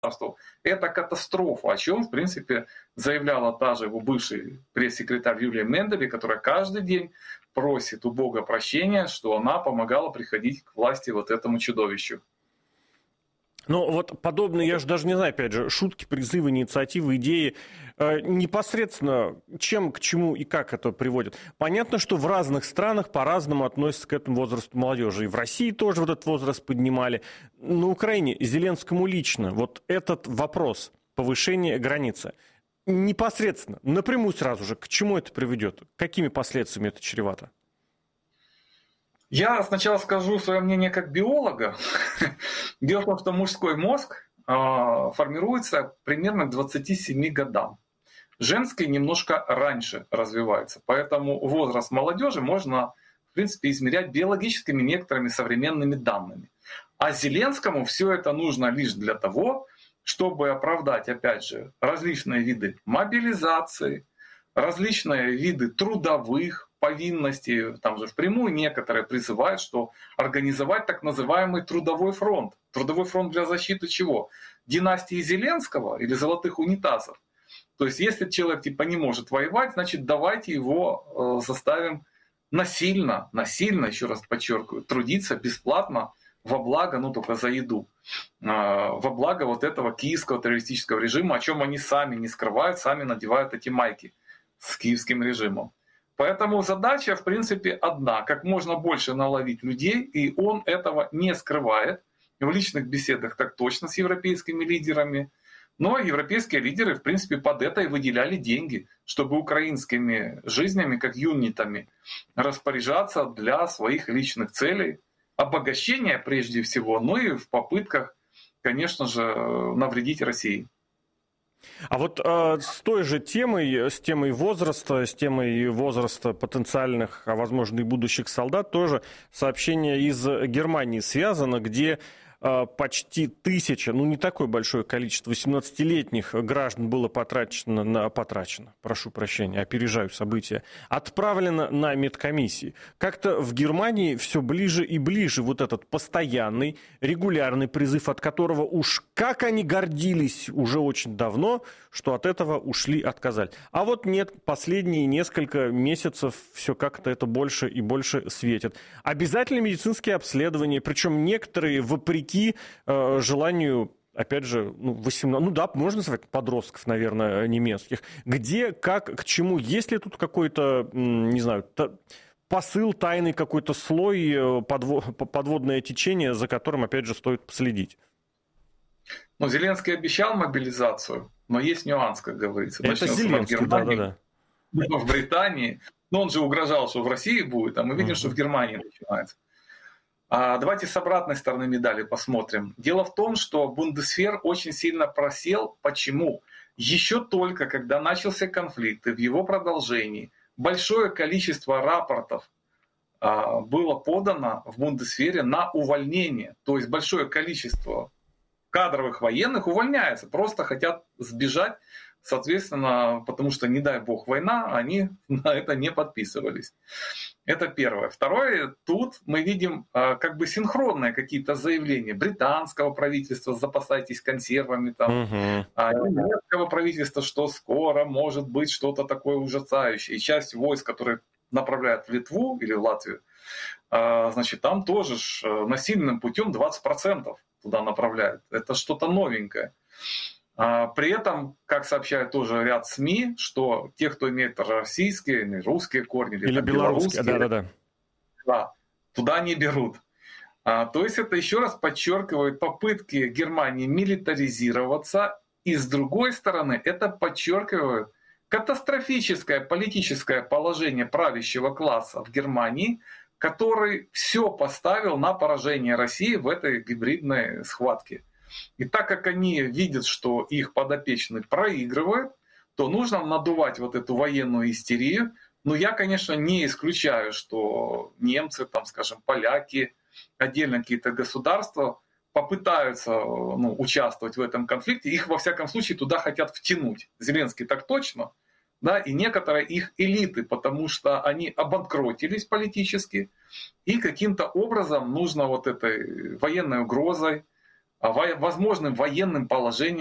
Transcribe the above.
Это катастрофа, о чем, в принципе, заявляла та же его бывший пресс-секретарь Юлия Менделе, которая каждый день просит у Бога прощения, что она помогала приходить к власти вот этому чудовищу. Ну, вот подобные, я же даже не знаю, опять же, шутки, призывы, инициативы, идеи, непосредственно чем, к чему и как это приводит. Понятно, что в разных странах по-разному относятся к этому возрасту молодежи. И в России тоже вот этот возраст поднимали. На Украине Зеленскому лично вот этот вопрос повышения границы непосредственно, напрямую сразу же, к чему это приведет? Какими последствиями это чревато? Я сначала скажу свое мнение как биолога. Дело в том, что мужской мозг формируется примерно к 27 годам. Женский немножко раньше развивается. Поэтому возраст молодежи можно, в принципе, измерять биологическими некоторыми современными данными. А Зеленскому все это нужно лишь для того, чтобы оправдать, опять же, различные виды мобилизации, различные виды трудовых повинностей. Там же впрямую некоторые призывают, что организовать так называемый трудовой фронт. Трудовой фронт для защиты чего? Династии Зеленского или золотых унитазов? То есть если человек типа не может воевать, значит давайте его заставим насильно, еще раз подчеркиваю, трудиться бесплатно во благо, ну только за еду, во благо вот этого киевского террористического режима, о чем они сами не скрывают, сами надевают эти майки с киевским режимом. Поэтому задача, в принципе, одна. Как можно больше наловить людей, и он этого не скрывает. В личных беседах так точно с европейскими лидерами. Но европейские лидеры, в принципе, под это и выделяли деньги, чтобы украинскими жизнями, как юнитами, распоряжаться для своих личных целей. Обогащения прежде всего, но и в попытках, конечно же, навредить России. А вот с той же темой, с темой возраста потенциальных, а возможно и будущих солдат, тоже сообщение из Германии связано, где почти 1000, ну не такое большое количество 18-летних граждан было потрачено, прошу прощения, опережаю события, отправлено на медкомиссии. Как-то в Германии все ближе и ближе вот этот постоянный, регулярный призыв, от которого уж как они гордились уже очень давно, что от этого ушли, отказались. А вот нет, последние несколько месяцев все как-то это больше и больше светит. Обязательно медицинские обследования, причем некоторые вопреки желанию, опять же, 18, ну да, можно назвать подростков, наверное, немецких. Где, как, к чему? Есть ли тут какой-то, не знаю, посыл, тайный какой-то слой, подводное течение, за которым, опять же, стоит последить? Ну, Зеленский обещал мобилизацию, но есть нюанс, как говорится. Это Зеленский, да. В Британии. Но он же угрожал, что в России будет, а мы видим, что в Германии начинается. Давайте с обратной стороны медали посмотрим. Дело в том, что Бундесвер очень сильно просел. Почему? Еще только когда начался конфликт, и в его продолжении большое количество рапортов было подано в Бундесвере на увольнение. То есть большое количество кадровых военных увольняется, просто хотят сбежать, соответственно, потому что, не дай бог, война, они на это не подписывались. Это первое. Второе, тут мы видим как бы синхронные какие-то заявления британского правительства, запасайтесь консервами, там, немецкого правительства, что скоро может быть что-то такое ужасающее. И часть войск, которые направляют в Литву или в Латвию, значит, там тоже насильным путем 20% туда направляют. Это что-то новенькое. При этом, как сообщают тоже ряд СМИ, что те, кто имеет российские или русские корни, или белорусские, да, туда не берут. То есть это еще раз подчеркивает попытки Германии милитаризироваться, и с другой стороны это подчеркивает катастрофическое политическое положение правящего класса в Германии, который все поставил на поражение России в этой гибридной схватке. И так как они видят, что их подопечный проигрывает, то нужно надувать вот эту военную истерию. Но я, конечно, не исключаю, что немцы, там, скажем, поляки, отдельно какие-то государства попытаются участвовать в этом конфликте. Их, во всяком случае, туда хотят втянуть. Зеленский так точно. Да, и некоторые их элиты, потому что они обанкротились политически, и каким-то образом нужно вот этой военной угрозой, возможным военным положением